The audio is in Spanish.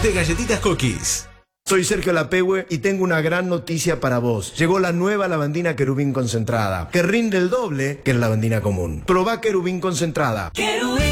de Galletitas Cookies. Soy Sergio Lapehue y tengo una gran noticia para vos. Llegó la nueva lavandina Querubín concentrada, que rinde el doble que la lavandina común. Probá Querubín concentrada. Querubín.